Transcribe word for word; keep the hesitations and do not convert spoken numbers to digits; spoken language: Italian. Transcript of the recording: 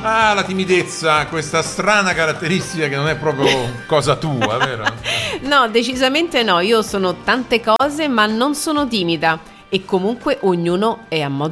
Ah, la timidezza, questa strana caratteristica che non è proprio cosa tua, vero? No, decisamente no, io sono tante cose ma non sono timida e comunque ognuno è a modo